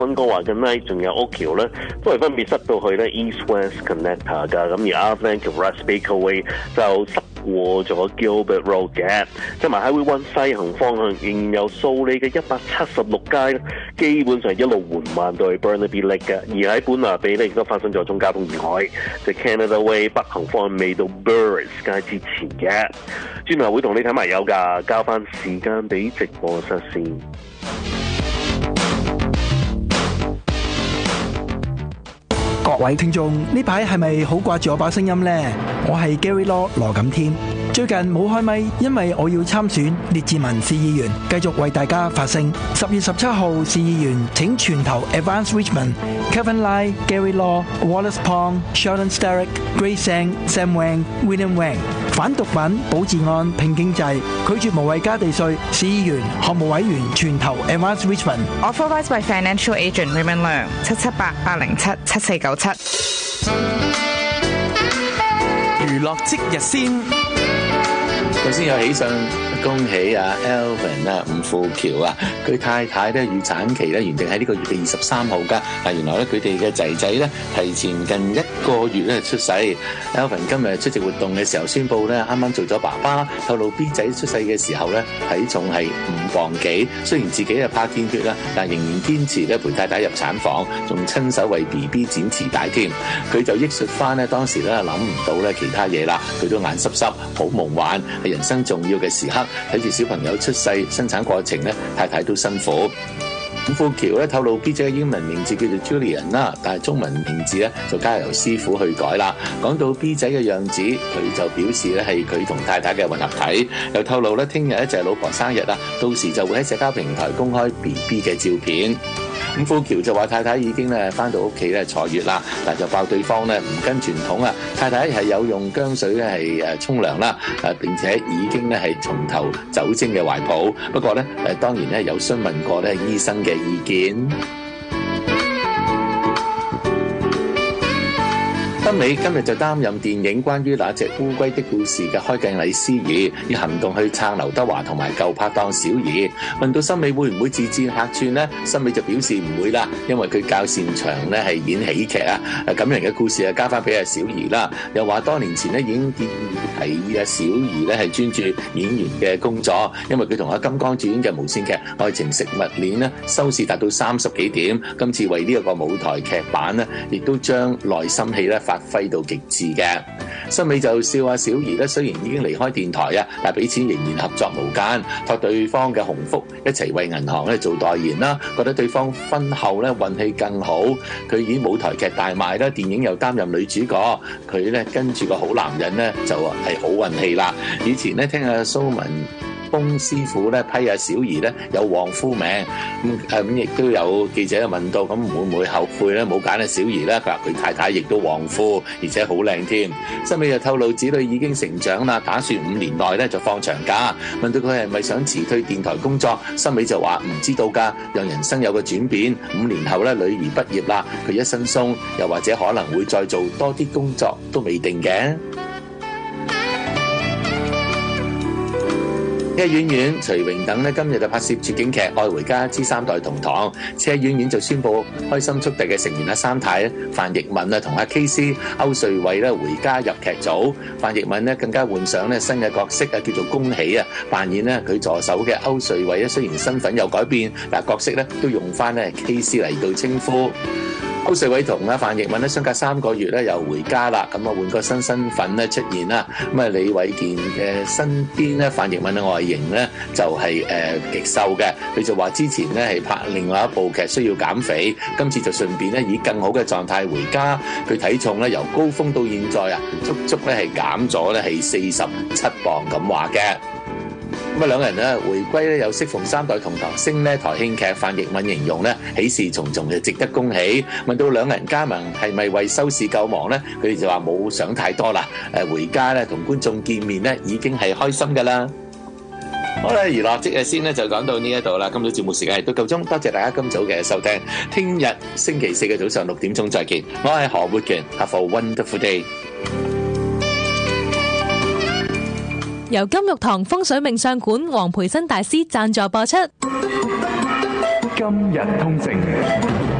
溫哥華嘅 Knight 仲有 Oak Hill 咧，都係分別塞到去咧 East West Connector 㗎，咁而 Arthur同 Russ Bakerway 就塞過咗 Gilbert Road 嘅，即係埋喺 Highway 1西行方向仍然有數里嘅176街咧，基本上一路緩慢到去 Burnaby Lake 嘅，而喺本拿比咧亦都發生咗宗交通意外，即係 Canada Way 北行方向未到 Burris 街之前嘅。轉頭會同你睇埋有㗎，交翻時間俾直播室先。 各位聽眾，呢排係咪好掛住我把聲音呢？我係 Gary Law 羅錦添。最近冇開咪，因為我要參選列治文市議員，繼續為大家發聲。10月17號市議員請全投 Advance Richmond、Kevin Lai、Gary Law、Wallace Pong、Sheldon Sterick、Grace Sang、Sam Wang、William Wang。反毒品、保治安、拼經濟，拒絕無謂加地稅。市議員、項目委員全投 Advance Richmond。 Authorised by Financial Agent Raymond Leung 778-807-7497。 娛樂即日先， 首先有喜訊，恭喜啊 Alvin 啊伍富橋啊，佢太太咧預產期咧原定喺呢個月嘅23號㗎，但原來咧佢哋嘅仔仔咧提前近1個月咧出世。Alvin 今日出席活動嘅時候宣布咧，啱啱做咗爸爸，透露 B 仔出世嘅時候咧體重係5磅幾，雖然自己係怕見血啦，但仍然堅持咧陪太太入產房，仲親手為 BB 剪臍帶添。佢就憶述翻咧當時咧諗唔到咧其他嘢啦，佢都眼濕濕，好夢幻，係人生重要嘅時刻，睇住小朋友出世、生產過程咧，太太都辛苦。伍富橋咧透露 B 仔嘅英文名字叫做 Julian 啦，但係中文名字咧就交由師傅去改啦。講到 B 仔嘅樣子，佢就表示咧係佢同太太嘅混合體，又透露咧聽日咧就係老婆生日啦，到時就會喺社交平台公開 BB 嘅照片。伍富橋就話太太已經咧翻到屋企咧坐月啦，但就爆對方咧唔跟傳統啊，太太係有用薑水咧係沖涼啦，並且已經咧係重投酒精嘅懷抱。不過咧當然咧有詢問過咧醫生嘅意見。森美今日就擔任電影關於那隻烏龜的故事嘅開鏡禮司儀，以行動去撐劉德華同埋舊拍檔小儀。問到森美會唔會自薦客串呢？森美就表示唔會啦，因為佢較擅長咧係演喜劇啊，感人嘅故事啊交翻俾阿小儀啦。又話多年前咧已經建議提議阿小儀咧係專注演員嘅工作，因為佢同阿金剛主演嘅無線劇《愛情食物鏈》咧收視達到30幾點，今次為呢一個舞台劇版咧，亦都將內心戲咧發揮到極致嘅。森美就笑阿小儀咧，雖然已經離開電台啊，但彼此仍然合作無間，託對方嘅鴻福一齊為銀行咧做代言啦。覺得對方婚後咧運氣更好，佢演舞台劇大賣啦，電影又擔任女主角，佢咧跟住個好男人咧就係好運氣啦。以前咧聽阿蘇文峰師傅咧批阿小儀咧有旺夫名，咁亦都有記者問到，咁會唔會後悔咧冇揀阿小儀咧？佢話佢太太亦都旺夫，而且好靚添。森美又透露子女已經成長啦，打算5年內咧就放長假。問到佢係咪想辭退電台工作，森美就話唔知道㗎，讓人生有個轉變。5年後咧女兒畢業啦，佢一身鬆，又或者可能會再做多啲工作都未定嘅。車婉婉、徐榮等咧今日就拍攝絕景劇《愛回家之三代同堂》，車婉婉就宣布開心速遞嘅成員阿三太范逸敏啊同阿 KC 歐瑞偉咧回家入劇組，范逸敏咧更加換上咧新嘅角色啊，叫做恭喜啊，扮演咧佢助手嘅歐瑞偉咧，雖然身份有改變，但角色咧都用翻咧 KC 嚟到稱呼。歐瑞偉同阿范逸敏咧相隔3個月咧又回家啦，咁啊換個新身份咧出現啦。咁啊李偉健嘅身邊咧范逸敏嘅外形咧就係極瘦嘅，佢就話之前咧係拍另外一部劇需要減肥，今次就順便咧以更好嘅狀態回家。佢體重咧由高峰到現在啊，足足咧係減咗咧係47磅咁話嘅。咁啊兩人咧回歸咧又適逢三代同堂升呢台慶劇，范逸敏形容咧喜事重重，就值得恭喜。問到兩人加盟係咪為收視夠忙咧，佢哋就話冇想太多啦。回家咧同觀眾見面咧已經係開心噶啦。好啦，娛樂即日先咧就講到呢一度啦。今早節目時間亦都夠鐘，多謝大家今早嘅收聽。聽日星期4嘅早上6點鐘再見。我係何活權 ，Have a wonderful day。 由金玉堂風水命相館黃培新大師贊助播出。 今日通勝。